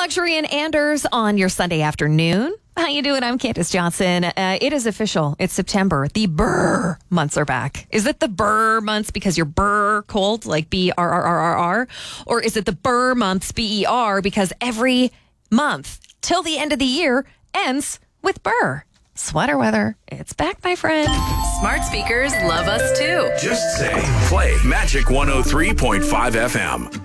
Luxury and Anders on your Sunday afternoon. How you doing? I'm Candace Johnson. It is official. It's September. The Brr months are back. Is it the Brr months because you're Brr cold, like BRRRR? Or is it the Brr months, BER, because every month till the end of the year ends with Brr? Sweater weather. It's back, my friend. Smart speakers love us too. Just say, play Magic 103.5 FM.